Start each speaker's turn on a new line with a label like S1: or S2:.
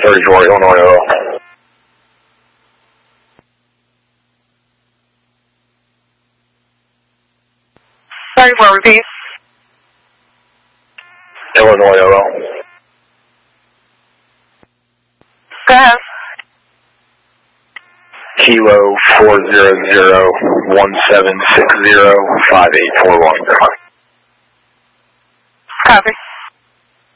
S1: 34, Illinois Oil.
S2: 34, repeat.
S1: Illinois Oil.
S2: Go ahead.
S1: Kilo 40017605841.
S2: Copy.